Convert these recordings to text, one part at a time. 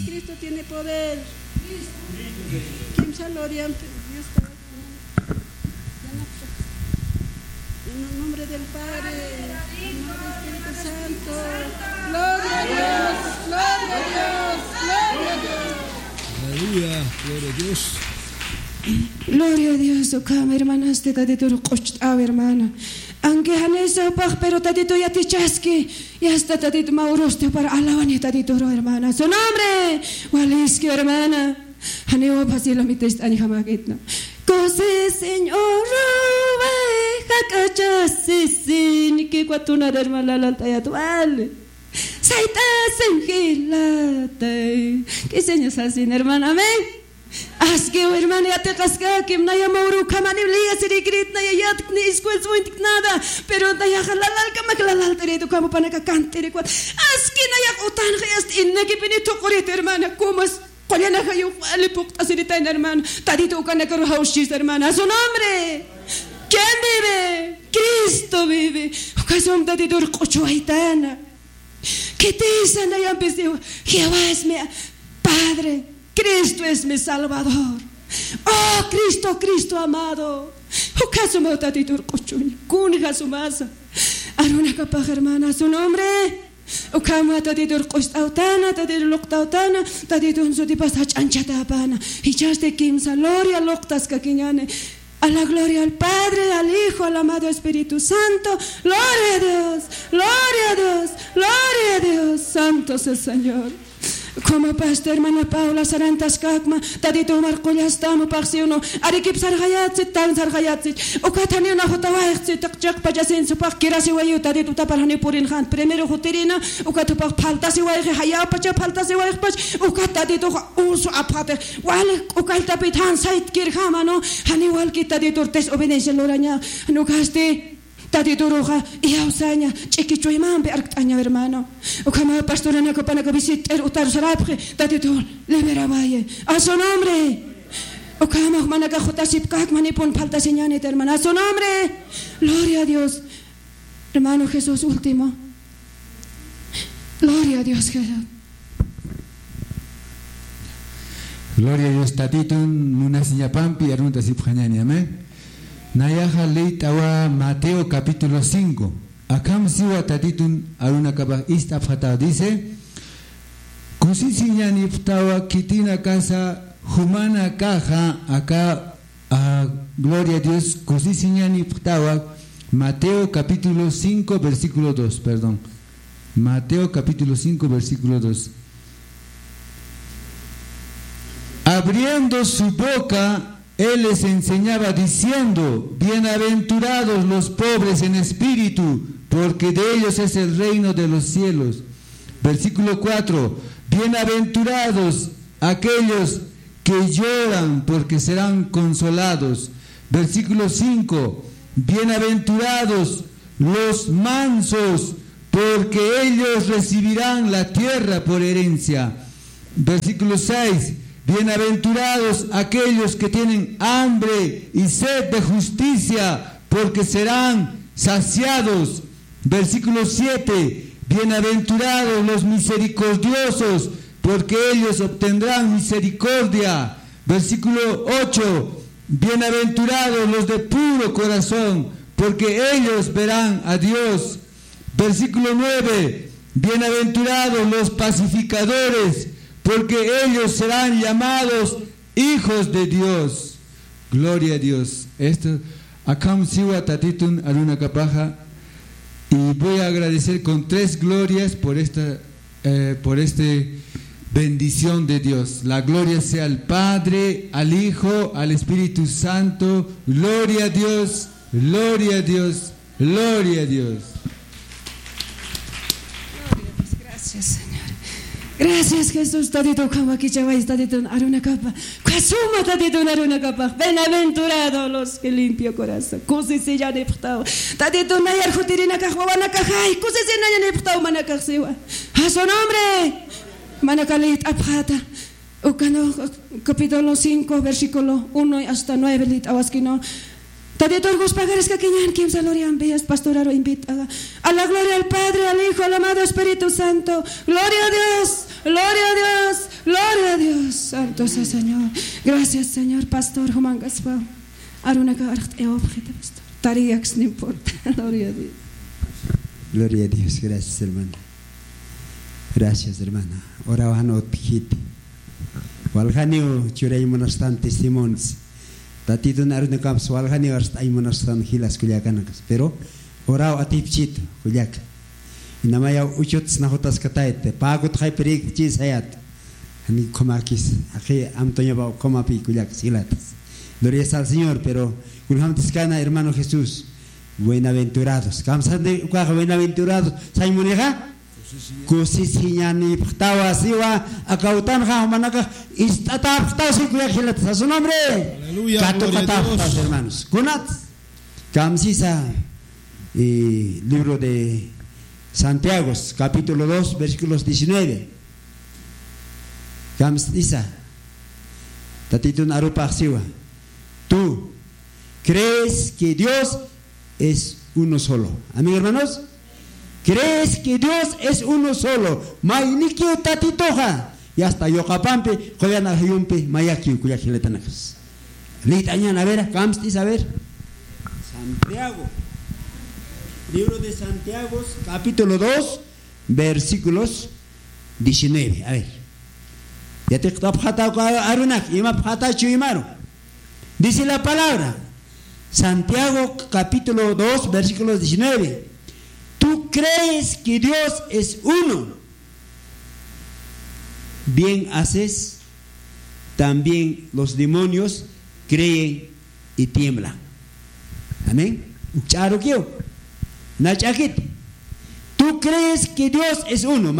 Cristo tiene poder. Kimsa gloria ante Dios. En el nombre del Padre, en el nombre del Espíritu Santo. Gloria a Dios, gloria a Dios, gloria a Dios. Aleluya, gloria a Dios. Gloria a Dios, okama hermanas, te tadito ruqochtaw hermana. Aunque hanesa pag pero tadito ya tichaski, ya está tadito mauroste para alaban ya tadito hermana. Su nombre, waliski hermana. Haneo pasilo mi test ani hamakitna. Cose Señor, hakachasisin que cuatuna hermana la tayatual. Saita sengilate. Que señor asin hermana, amén. Asque hermana ya te casca que no ya mauru kamani liya sirigrit na ya ni escuela suintik nada pero da ya halal kamaklal teredo como para que cante recuat asque na ya utan khast inna que benito qorit hermana como qoliana hayu ali puqta sirita hermana tadito kana karo haushis hermana a su nombre. ¿Quién vive? Cristo vive. Ocasión tadito qochuaitana que te sana ya empecé Jehová es mi Padre. Cristo es mi Salvador. Oh, Cristo, Cristo amado. O caso me otatitur cochuña. Cunja su masa. Aruna capaz hermana su nombre. O cama tatitur costautana, tatitur loctautana, tatitur un sotipas hachanchata apana. Y chaste kimsa, gloria loctas caquiñane. A la gloria al Padre, al Hijo, al amado Espíritu Santo. Gloria a Dios, gloria a Dios, gloria a Dios. Santo es el Señor. Como pastor hermana Paula Sarantas Kakma, tadito Marcollas Tamo Parsiono, Arikip Sarhayatsit, Tan Sarhayatsit, Okatani na Hotawayatsit, Takjak Pajasin, Supak Kirasi Wayu, tadito Taparani Purin Han, primero Hoterina, Ukatupak Paltasi Way, Hayapacha Paltasi Way, Ukatadito Uso Apate, Wale Ukaltapit Han Sait Kirhamano, Haniwal Kitadito Tes Obediencia Lorana, Nukaste. Tadito roja y ausaña, chiquichuimán, bearctaña hermano. O como pastorana que para que visite utar sarapje, tadito liberabaye. A su nombre. O como manaca jotasip kak manipon falta señanita hermana. A su nombre. Gloria a Dios. Hermano Jesús último. Gloria a Dios Jesús. Gloria a Dios tatito, una seña pampi, arunta sipjañani, amén. Nayaha leitawa Mateo capítulo 5. Akam siwa tatitun aruna kaba istafata dice Kusisiñani ftawa kitina casa humana caja acá gloria a Dios Kusisiñani ftawa Mateo capítulo 5 versículo 2, perdón. Mateo capítulo 5 versículo 2. Abriendo su boca Él les enseñaba diciendo, bienaventurados los pobres en espíritu, porque de ellos es el reino de los cielos. Versículo 4, bienaventurados aquellos que lloran, porque serán consolados. Versículo 5, bienaventurados los mansos, porque ellos recibirán la tierra por herencia. Versículo 6, bienaventurados aquellos que tienen hambre y sed de justicia, porque serán saciados. Versículo 7, bienaventurados los misericordiosos, porque ellos obtendrán misericordia. Versículo 8, bienaventurados los de puro corazón, porque ellos verán a Dios. Versículo 9, bienaventurados los pacificadores, porque ellos serán llamados hijos de Dios. Gloria a Dios. Esto, acá siwa tatitun aruna capaja, y voy a agradecer con 3 glorias por esta bendición de Dios. La gloria sea al Padre, al Hijo, al Espíritu Santo. Gloria a Dios, gloria a Dios, gloria a Dios. Gracias, Señor. Gracias, Jesús. Tadito kawaki chavais, tadito aruna capa. Kasuma tadito aruna capa. Bienaventurados los que limpio corazón. Kusi se ya ne ptao. Tadito nayar jutirina kahwana kahai. Kusi se naya ne ptao manakasiwa. A su nombre. Manakalit apjata. Ukano capítulo 5 versículo 1 hasta 9 lit awaskino. Tadito los pagares que queñan quien se lorian bellas pastoraro invita a la gloria al Padre, al Hijo, al amado Espíritu Santo. Gloria a Dios. Gloria a Dios. Gloria a Dios. Santo es el Señor. Gracias, Señor. Pastor Juan Gaspar. Aruna Garcht Eobjete, pastor. Tariax no importa. Gloria a Dios. Gloria a Dios. Gracias, hermana. Gracias, hermana. Ora hanot pijit. Walhanio churay monastan testimonios. Tatito na rin kam walhanio arst ay monastan hilas kulyakanakas. Pero ora atipchit kulyak. Inamaya uchots na hotas katayte. Pagod kay perik chis hayat. Hani komakis. Aki amtonya ba komapi kulyak silatas. Gloria al Señor, pero kulham tiskana hermano Jesús. Buenaventurados. Kamsande ukah buenaventurados. Say muneha? Kusisinyani ptawa siwa akautan ha manaka istata ptawa si kuya khilat a su nombre. Aleluya. Kato kata hermanos. Kunat. Kamsisa libro de Santiago, capítulo 2, versículos 19. Kamsisa. Tatitun arupa siwa. Tú crees que Dios es uno solo. Amén, hermanos. ¿Crees que Dios es uno solo? Mainikio tatitoja. Y hasta yokapampe, koyana hayumpe, mayakio kuyakiletanakas. Litañan, a ver, Kamstis, a ver. Santiago. Libro de Santiago, capítulo 2, versículos 19. A ver. Ya te arunak, ima chuimaro. Dice la palabra. Santiago, capítulo 2, versículos 19. Tú crees que Dios es uno. Bien haces. También los demonios creen y tiemblan. Amén. Tú crees que Dios es uno.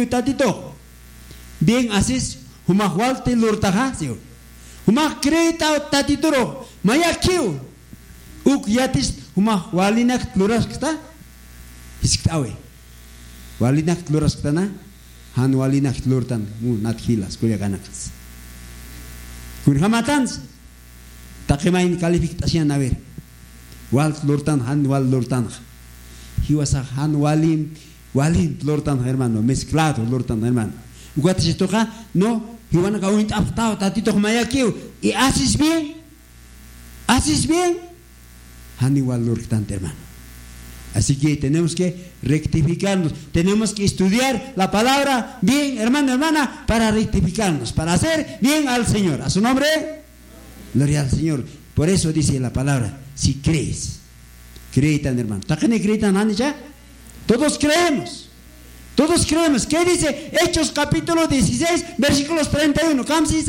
Bien haces. Humahwalte lurtaja. Humah creeta tatitoro. Mayakiu. Uk yatis humahwalinak luraskta. Isktawe. Walinak luraskana. Han walinak lurtan. Nathilas kuyaganakas. Kunhamatans. Takimain kalifiktasyan na ver. Wal lurtan han wal lurtan. Hiwasa han walin lurtan hermano. Mezclado lurtan hermano. Ugatishitoka no. Hiwana kawin aftao tatito mayakiu. Y haces bien. Haces bien. Han igual lurtan hermano. Así que tenemos que rectificarnos, tenemos que estudiar la palabra bien, hermano, hermana, para rectificarnos, para hacer bien al Señor. A su nombre, gloria al Señor. Por eso dice la palabra, si crees, creítan, hermano. Todos creemos, todos creemos. ¿Qué dice Hechos capítulo 16, versículos 31?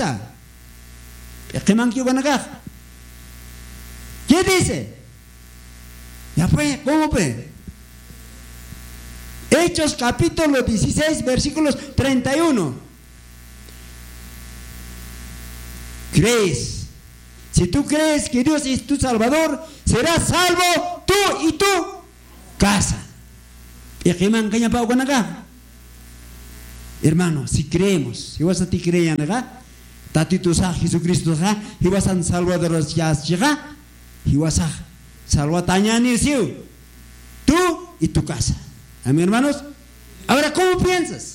¿Qué dice? Ya fue, ¿cómo fue? Hechos capítulo 16, versículos 31. ¿Crees? Si tú crees que Dios es tu Salvador, serás salvo tú y tu casa. Hermano, si creemos, si vas a ti creyan acá, tatito sa Jesucristo acá, y vas a Salvador ya, y vas a Salvatanya siu, tú y tu casa. Amén, hermanos. Ahora, ¿cómo piensas?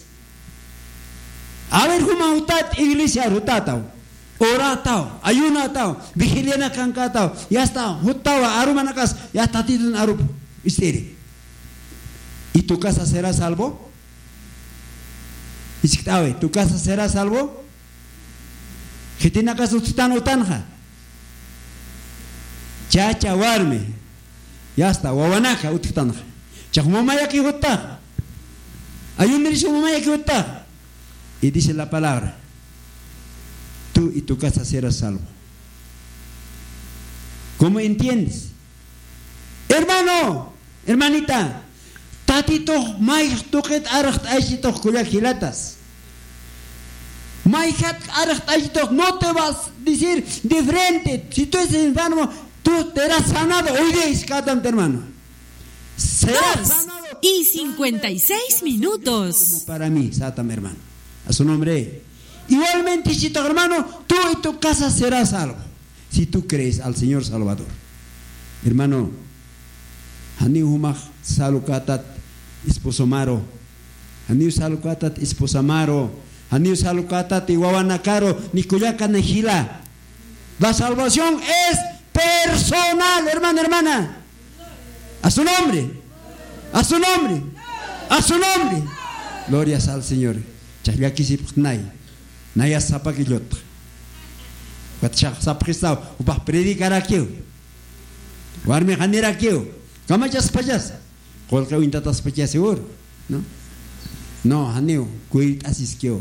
A ver, ¿cómo utat iglesia rutatao? Oratao, ayunatao, vigiliana kankatao, ya está, hutawa, arumanakas, ya está titun arup, istiri. ¿Y tu casa será salvo? Isiktawe, ¿tu casa será salvo? Hitina casa utan utanja. Chacha warme. Ya está, wawanaka utitanja. Chakmamaya ki hutta. Ayunirisu mamaya ki hutta. Y dice la palabra, tú y tu casa serás salvo. ¿Cómo entiendes? Hermano, hermanita, tatito maik tuket aracht aishito kulakilatas. Maikat aracht aishito, no te vas a decir diferente. Si tú eres enfermo, tú serás sanado. Oye, hermano. Serás sanado. Y 56 minutos. Como para mí, Satam, hermano. A su nombre. Igualmente, si tu hermano, tú y tu casa serás salvo. Si tú crees al Señor Salvador. Hermano, Hani humach salukatat esposo maro. Hani salukatat esposa maro. Aniu salukata tiwawanakaro nikuyaka nejila. La salvación es personal, hermano, hermana. A su nombre. A su nombre. A su nombre. Glorias al Señor. Chahyaki sipnay. Naya sapakilot. Katchak sapkistao. Upah predicar aquí. Warme hanir aquí. Kamachas pachas. Kolka wintatas pachas seguro. ¿No? No, haneo. Kuit asiskio.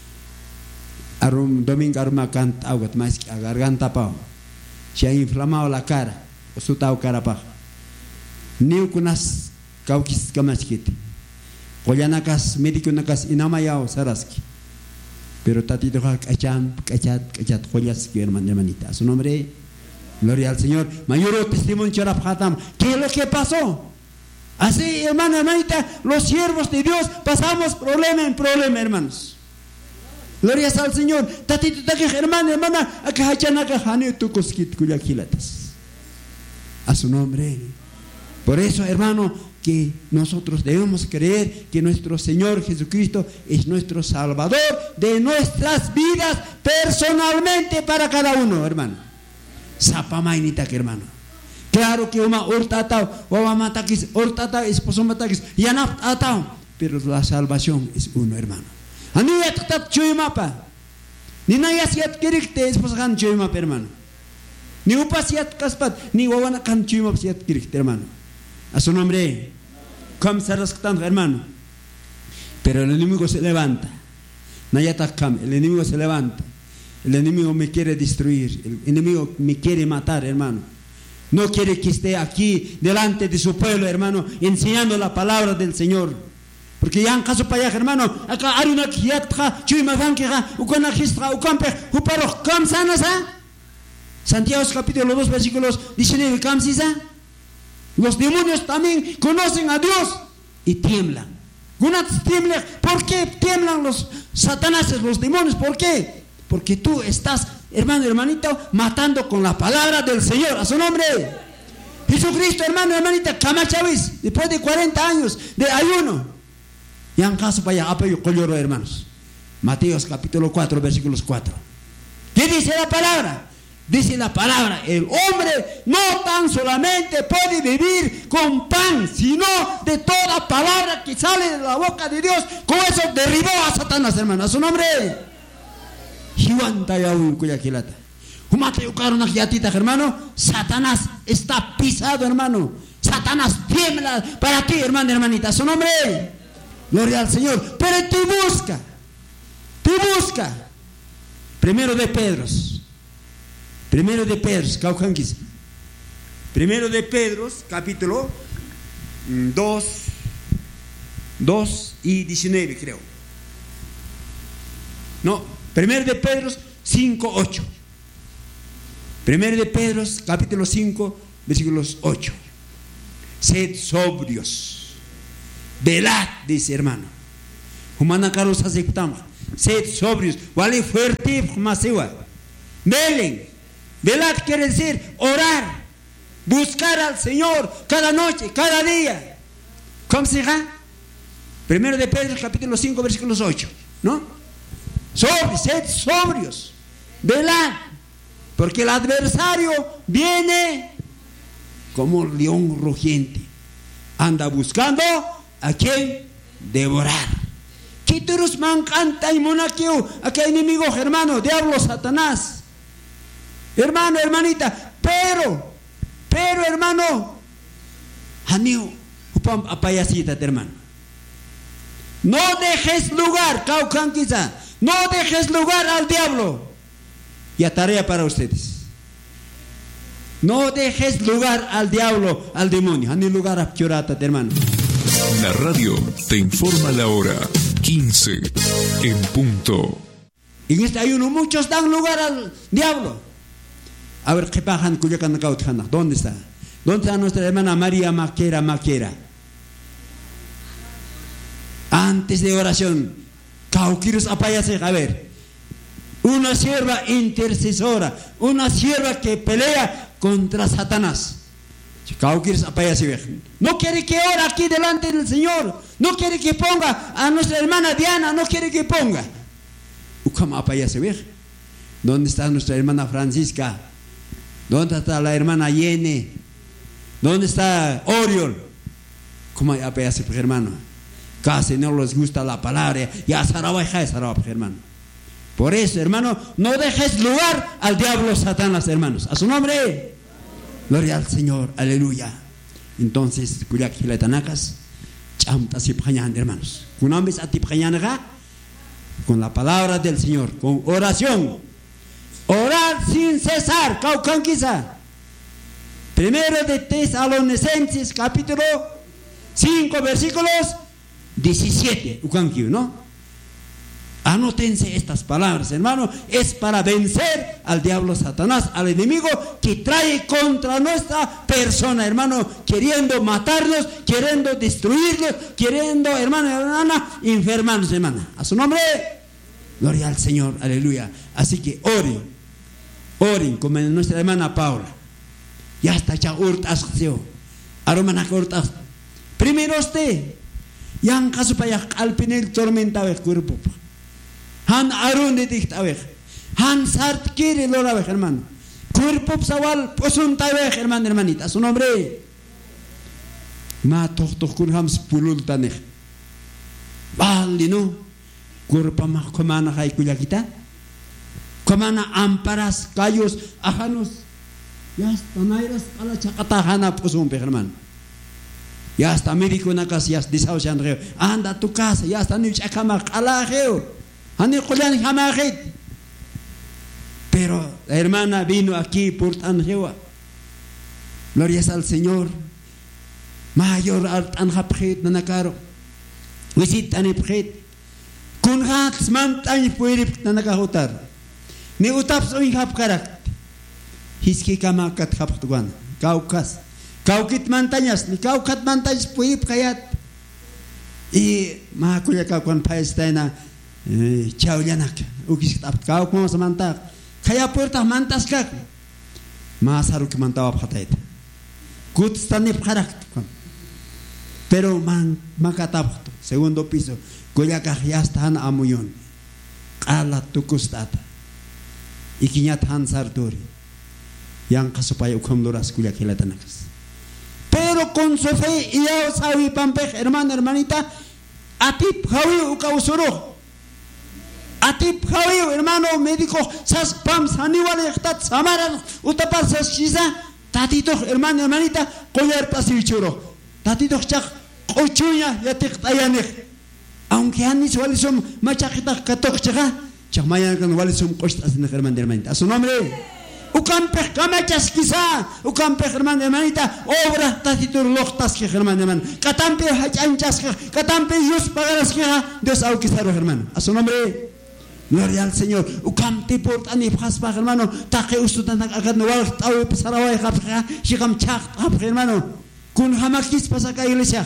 Arum domingo arma canta aguat más a garganta pao. Se ha inflamado la cara. O su tau cara pa. Niu kunas kaukis kamachkit. Koyanakas médico nakas inamayao saraski. Pero tatito kachat joyas que hermanita. A su nombre, gloria al Señor. Mayor testimonio charap hatam. ¿Qué es lo que pasó? Así, hermano, hermanita, los siervos de Dios pasamos problema en problema, hermanos. Gloria al Señor. Tatito takej, hermano, hermana, akahachanaka haneu tukoskit kuyakilatas. A su nombre. Por eso, hermano, que nosotros debemos creer que nuestro Señor Jesucristo es nuestro Salvador de nuestras vidas personalmente para cada uno, hermano. Sapamainita, hermano. Claro que uma ortatao, uma matakis, ortatao, esposo matakis, yanap atao, pero la salvación es uno, hermano. Aniyat tat chuyumapa. Ni nayasiat kirikte esposo kan chuyumapa, hermano. Ni upasiat kaspat, ni wawana kan chuyumapa siat kirikte, hermano. A su nombre, como se rescatan, hermano. Pero el enemigo se levanta. Nayatakam, el enemigo se levanta. El enemigo me quiere destruir. El enemigo me quiere matar, hermano. No quiere que esté aquí delante de su pueblo, hermano, enseñando la palabra del Señor. Porque ya en caso para allá, hermano, acá hay una kiatja, chuymavankeja, ukona gistra, ukampe, uparo, kam sanasa. Santiago capítulo 2, versículos 19, kam sisa. Los demonios también conocen a Dios y tiemblan. ¿Por qué tiemblan los satanáses, los demonios? ¿Por qué? Porque tú estás, hermano, hermanito, matando con la palabra del Señor. A su nombre. Jesucristo, hermano, hermanita, Camachavis, después de 40 años de ayuno. Y en caso para allá, apoyo colloro, hermanos. Mateos capítulo 4, versículos 4. ¿Qué dice la palabra? Dice la palabra, el hombre no tan solamente puede vivir con pan, sino de toda palabra que sale de la boca de Dios. Con eso derribó a Satanás, hermano. A su nombre. Hermano, Satanás está pisado, hermano. Satanás tiembla para ti, hermano, hermanita. A su nombre. Gloria al Señor. Pero tú busca. Primero de Pedro, capítulo 2 y 19, creo. No, primero de Pedro 5, 8. Primero de Pedro, capítulo 5, versículos 8. Sed sobrios. Velad, dice hermano. Humana Carlos aceptamos. Sed sobrios. Vale fuerte, masiva. Velen. Velad quiere decir orar, buscar al Señor cada noche, cada día. ¿Cómo se llama? Primero de Pedro, capítulo 5, versículos 8, ¿no? Sed sobrios, velad, porque el adversario viene como un león rugiente, anda buscando a quien devorar. Quíteros mancanta y monaqueo, aquí hay enemigos, hermano, diablo, Satanás. Hermano, hermanita, pero, hermano, amigo, upam apayasita, hermano. No dejes lugar, caucanquiza, no dejes lugar al diablo. Y a tarea para ustedes. No dejes lugar al diablo, al demonio, ni lugar a chorata, hermano. La radio te informa la hora, 15 en punto. En este ayuno muchos dan lugar al diablo. A ver, ¿qué pajan cuyacan cautjana? ¿Dónde está? ¿Dónde está nuestra hermana María Maquera? Antes de oración, cauquiros apayase, a ver. Una sierva intercesora, una sierva que pelea contra Satanás. Cauquiros apayase. No quiere que ore aquí delante del Señor. No quiere que ponga a nuestra hermana Diana, no quiere que ponga. Ukam apaya se ve. ¿Dónde está nuestra hermana Francisca? ¿Dónde está la hermana Yene? ¿Dónde está Oriol? ¿Cómo apaya se hermano? Casi no les gusta la palabra. Ya Sarabaja es Sarabaj, hermano. Por eso, hermano, no dejes lugar al diablo Satanás, hermanos. A su nombre. Gloria al Señor. Aleluya. Entonces, cuya giletanacas, chamta sipjañan, hermanos. Kunambis atipjañanaga, con la palabra del Señor, con oración. Orar sin cesar. Caucanquiza. Primero de Tesalonicenses, capítulo 5, versículos 17. Ucanquiu, ¿no? Anótense estas palabras, hermano. Es para vencer al diablo Satanás, al enemigo que trae contra nuestra persona, hermano, queriendo matarnos, queriendo destruirnos, queriendo, hermano y hermana, enfermarnos, hermana. A su nombre, gloria al Señor, aleluya. Así que oren como nuestra hermana Paula. Ya está ya urtas, aromana urtas. Primero usted, yang kasupaya alpinel tormenta de cuerpo. Han arun de dictavej, han sart quiere loravej, hermano. Cuerpo psawal posuntavej, hermano, hermanita. Su nombre. Ma toh kurhams pulultanej. Vale, no. Cuerpo ma comana hay kuyakita. Comana amparas, callos, ajanos. Ya está nairas a la chacatajana posumpej, hermano. Ya está médico na casa, ya disau chandreo. Anda a tu casa, ya está ni chacama alajeo. Pero la hermana vino aquí por Tanjewa. Gloria al Señor. Mayor Anjapjet Nanakaro. Visit Anipjet. Kunhats Mantan Puerip Nanakahotar. Ni utaps o Hapkarak. Hiski Kamakat Haptuan. Kaukas. Kaukit Mantañas. Ni Kaukat Mantañas Puerip Kayat. Y Makulakakuan Palestina. Chaulianak, ukis tapkau como se manta, kaya puertas mantas kak, más haru que mantaba patait. Kut stani parak, pero makatapto, segundo piso, goya kahyastan amuyon, kala tukustata, ikinyat hansartori, yang kasupaya ukamdoras kuya kilatanakas. Pero con su fe y ya sabi pampej, hermano, hermanita, atip hawi ukausuro. Atip hawi, hermano médico, sas pam saniwal yachtat samara utapar sas chiza, tatito, hermano, hermanita, coyer pasichuro, tatito chak, ochuya yatik tayanek. Aunque anis walisum machakita katok chaka, chakmayan kan walisum kostas na hermano, hermanita. A su nombre. Ucampej camachas quizá, ucampej hermano, hermanita, obra tatito lochtas que hermano, hermano. Catampe hachanchas que, catampe yus pagaras que, Dios auquizaro, hermano. A su nombre. Gloria al Señor. Ukam tiport ani paspa, hermano. Taque ustutan agar nual tahu pesarawai kapka, shikam chak kapka, hermano. Kun hamakis pasaka iglesia.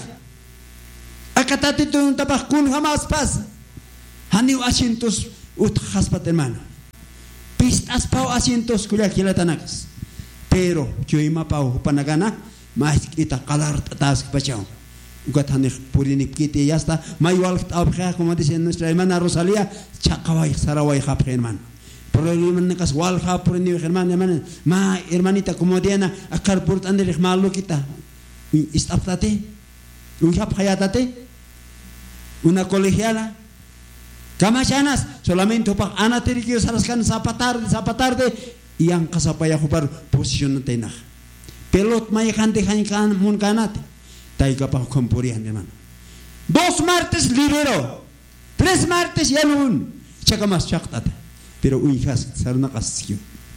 Akatati tu tapak kun hamas pas. Hani asientos ut haspat, hermano. Pistas pau asientos kuya kilatanakas. Pero yo ima pau panagana, mas kita kalar tatas kepacau. Ugathanik purinik kiti ya está. Mayual tabja, como dice nuestra hermana Rosalía, chakawai sarawai hap, hermano. Por lo menos wal hap por ni hermano, hermano. Ma hermanita como Diana, akar purt anderich malo kita. Istaptate, un hap hayatate, una colegiala. Kamachanas, solamente para anaterikio saraskan zapatarde y ang kasapaya hupar posición tena. Pelot mayakante hankan munkanate. Taiga pa comporian, hermano. 2 martes libero. 3 martes ya no. Chakamas chaktat. Pero uijas sarna casquio,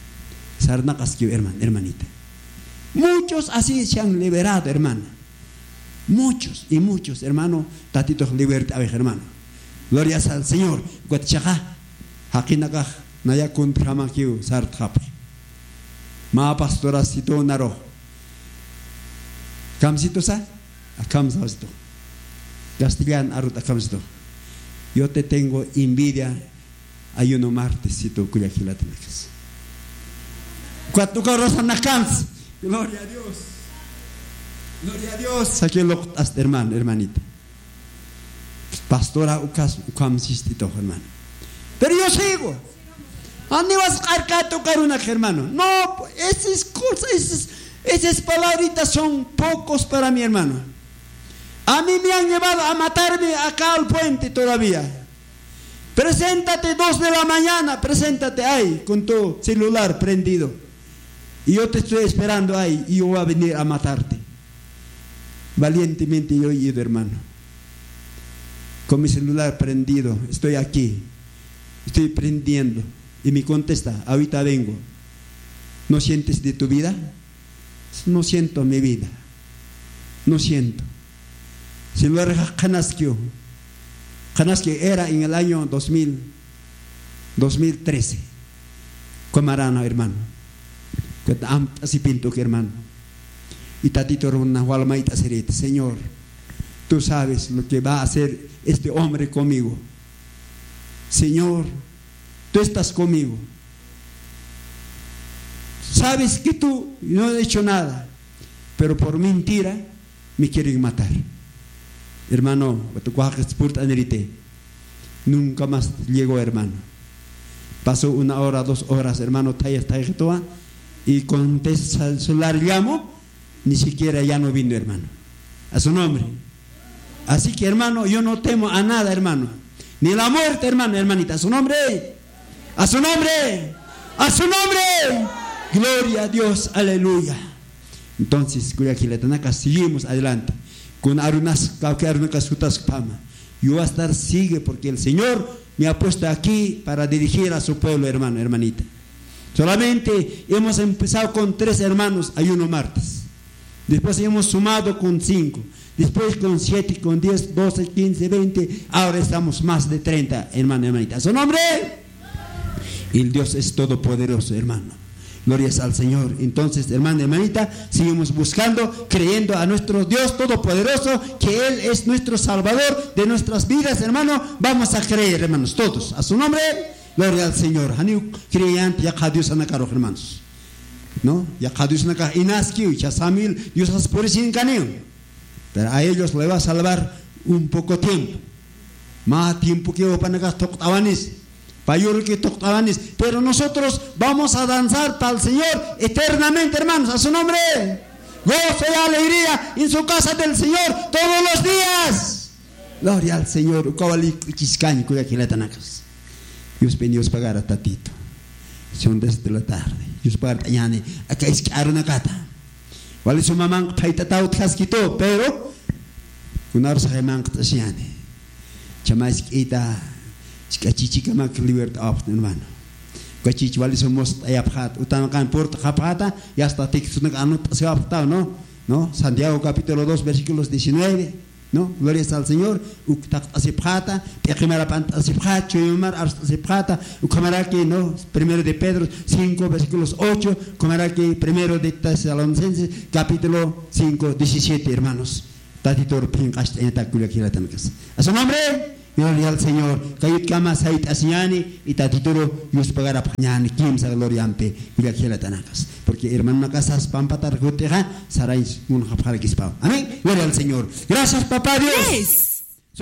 hermano, hermanita. Muchos así se han liberado, hermano. Muchos y muchos, hermano, tatitos libertad, hermano. Glorias al Señor. Guatchaja, hakinaka, naya kuntramakiu, sartap. Ma pastoracito naro. Kamsito sa? Akamsito. Castellán arut akamsito. Yo te tengo envidia. Ayuno martesito cuyaquilatanakas. Cuatro carros anacams. Gloria a Dios. Gloria a Dios. Aquí lo estás, hermano, hermanita. Pastora ukas ukamsistito, hermano. Pero yo sigo. ¿Dónde vas a tocar una, hermano? No, esas cosas, esas palabritas son pocos para mi hermano. A mí me han llevado a matarme acá al puente todavía. Preséntate 2 de la mañana, preséntate ahí con tu celular prendido. Y yo te estoy esperando ahí y yo voy a venir a matarte. Valientemente yo he ido, hermano. Con mi celular prendido, estoy aquí. Estoy prendiendo. Y me contesta, ahorita vengo. ¿No sientes de tu vida? No siento mi vida. No siento. Celular Kanaskio. Kanaskio era en el año 2013. Comarana, hermano. Así pinto que hermano. Y tatito una walmaita serita. Señor, tú sabes lo que va a hacer este hombre conmigo. Señor, tú estás conmigo. Sabes que tú no he hecho nada, pero por mentira me quieren matar. Hermano, nunca más llegó, hermano. Pasó 1 hora, 2 horas, hermano, y contesta el celular, llamo, ni siquiera ya no vino, hermano. A su nombre. Así que, hermano, yo no temo a nada, hermano. Ni la muerte, hermano, hermanita. A su nombre. A su nombre. A su nombre. Gloria a Dios. Aleluya. Entonces, seguimos adelante. Con arunas, yo voy a estar sigue porque el Señor me ha puesto aquí para dirigir a su pueblo, hermano, hermanita. Solamente hemos empezado con 3 hermanos ayuno martes. Después hemos sumado con 5. Después con 7, con 10, 12, 15, 20. Ahora estamos más de 30, hermano, hermanita. ¿Su nombre? El Dios es todopoderoso, hermano. Glorias al Señor. Entonces, hermano, hermanita, seguimos buscando, creyendo a nuestro Dios todopoderoso, que Él es nuestro Salvador de nuestras vidas, hermano. Vamos a creer, hermanos, todos. A su nombre, gloria al Señor. Creyan, ya Dios anacaro, hermanos. ¿No? Ya Dios anacaro. Inaski, ya Samuel, Dios es por sin caneo. Pero a ellos le va a salvar un poco tiempo. Más tiempo que opanagas toctabanis. Payor que toctabanis. Pero nosotros vamos a danzar para el Señor eternamente, hermanos. A su nombre. Gozo y alegría en su casa del Señor todos los días. Gloria al Señor. Dios bendiga pagar a tatito. Son desde la tarde. Dios pagar mañana. Acá es que aruna cata. Wali su mamang paitatao tkaskito, pero kunar sa kemang tasiane. Chamais kita chichica mak libertad, hermano. Kachichi wali su most ayaphat, utamakan porta kapata, ya está texto anot asapta, ¿no? Santiago capítulo 2 versículos 19. ¿No? Gloria al Señor. Uktak asipjata, pequimara pant asipjata, chuyumar asipjata, ukamara que no, 1 de Pedro 5 versículos 8, kamara que 1 de Tesalonicenses capítulo 5 17, hermanos. Tatitor pinkast en takulia kilatancas. A su nombre, gloria al Señor. Kayut kama sait asiani y tatitoro yus pagara pañani kimsa gloria ampe kulia kilatanakas. Porque hermano una casa pampatar goteja sarais un japar kispao. Amén. Gloria al Señor. Gracias, papá Dios.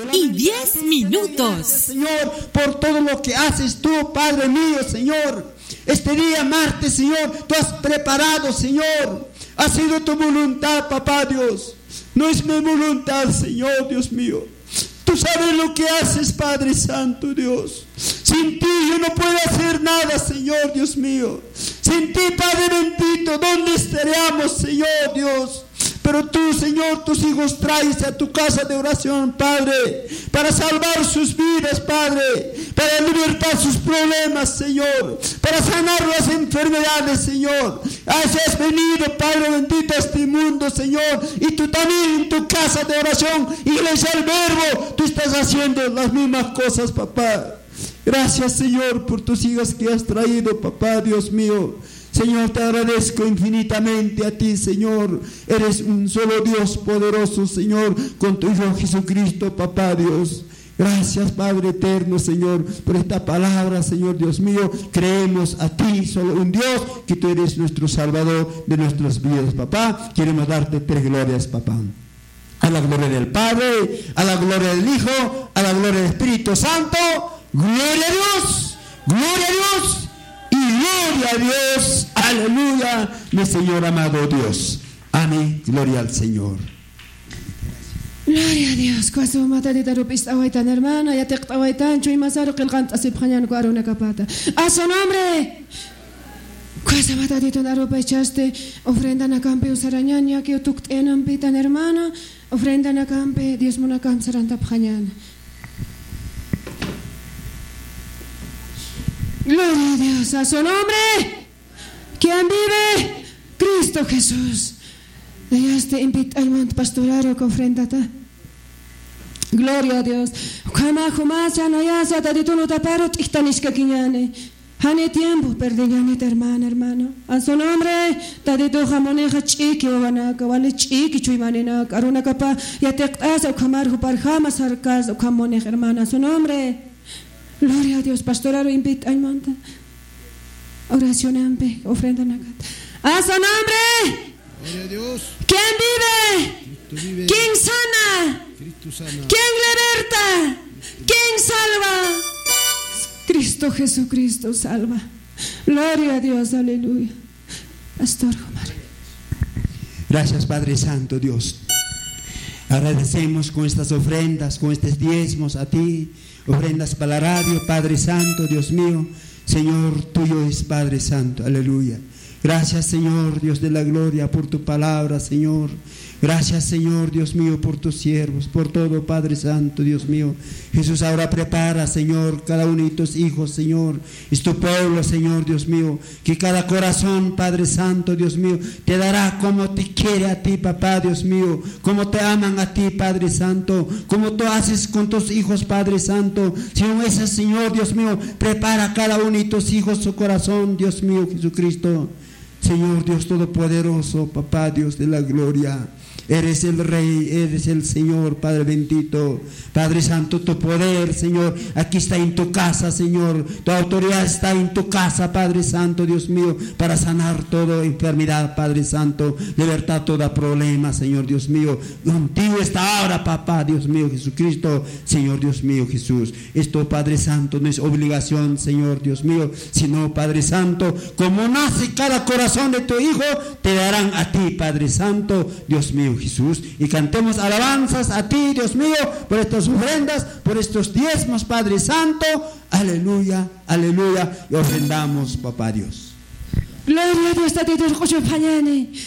10 minutos. Señor, por todo lo que haces tú, Padre mío, Señor. Este día martes, Señor, tú has preparado, Señor. Ha sido tu voluntad, papá Dios. No es mi voluntad, Señor, Dios mío. Tú sabes lo que haces, Padre Santo, Dios. Sin ti yo no puedo hacer nada, Señor, Dios mío. Sin ti, Padre bendito, ¿dónde estaríamos, Señor, Dios? Pero tú, Señor, tus hijos traes a tu casa de oración, Padre, para salvar sus vidas, Padre, para libertar sus problemas, Señor, para sanar las enfermedades, Señor. Así has venido, Padre bendito, a este mundo, Señor, y tú también en tu casa de oración, Iglesia del Verbo, tú estás haciendo las mismas cosas, papá. Gracias, Señor, por tus hijas que has traído, papá, Dios mío. Señor, te agradezco infinitamente a ti, Señor. Eres un solo Dios poderoso, Señor, con tu Hijo Jesucristo, papá Dios. Gracias, Padre eterno, Señor, por esta palabra, Señor Dios mío. Creemos a ti, solo un Dios, que tú eres nuestro Salvador de nuestras vidas, papá. Queremos darte 3 glorias, papá. A la gloria del Padre, a la gloria del Hijo, a la gloria del Espíritu Santo. Gloria a Dios, gloria a Dios y gloria a Dios. Aleluya, mi Señor amado Dios. Amén, gloria al Señor. Gloria a Dios. Cuaso mata de tarupista awaitan hermana, ya te awaitan, choy masaro que el canta se pañan cuaro una capata. A su nombre. Cuasa mata de tonaropa echaste, ofrenda na campe usarañaña que utuktenan pitan hermana, ofrenda na campe, Dios mona cam saranta pañan. Gloria a Dios, a su nombre. ¿Quién vive? Cristo Jesús. Ya este invita al monte pastoral que ofrendata. Gloria a Dios. Kama jumas ya no ya se te tú no te paro tichtanisca quiñane. Hane tiempo perdiñane hermano. A su nombre te tú jamoneja chiqui o banaka vale chiqui chuimanena caruna capa ya te casa o camar jupar jamás arcas o camoneja hermana. A su nombre. Gloria a Dios. Pastoral invita al monte. Oración ampe ofrenda nagat. A su nombre. Gloria a Dios. ¿Quién vive? Cristo vive. ¿Quién sana? Cristo sana. ¿Quién liberta? ¿Quién salva? Cristo Jesucristo salva. Gloria a Dios, aleluya. Pastor Omar. Gracias, Padre Santo Dios. Agradecemos con estas ofrendas, con estos diezmos a ti. Ofrendas para la radio, Padre Santo, Dios mío. Señor, tuyo es Padre Santo, aleluya. Gracias, Señor, Dios de la gloria, por tu palabra, Señor. Gracias, Señor, Dios mío, por tus siervos, por todo, Padre Santo, Dios mío. Jesús, ahora prepara, Señor, cada uno de tus hijos, Señor. Es tu pueblo, Señor, Dios mío. Que cada corazón, Padre Santo, Dios mío, te dará como te quiere a ti, papá, Dios mío. Como te aman a ti, Padre Santo. Como tú haces con tus hijos, Padre Santo. Señor, ese Señor, Dios mío, prepara a cada uno de tus hijos su corazón, Dios mío, Jesucristo. Señor Dios Todopoderoso, papá Dios de la gloria. Eres el Rey, eres el Señor, Padre bendito. Padre Santo, tu poder, Señor, aquí está en tu casa, Señor. Tu autoridad está en tu casa, Padre Santo, Dios mío, para sanar toda enfermedad, Padre Santo. Libertar todo problema, Señor, Dios mío. Contigo está ahora, papá, Dios mío, Jesucristo, Señor, Dios mío, Jesús. Esto, Padre Santo, no es obligación, Señor, Dios mío, sino, Padre Santo, como nace cada corazón de tu Hijo, te darán a ti, Padre Santo, Dios mío, Jesús, y cantemos alabanzas a ti, Dios mío, por estas ofrendas, por estos diezmos, Padre Santo, aleluya, aleluya, y ofrendamos, papá Dios. Gloria a Dios,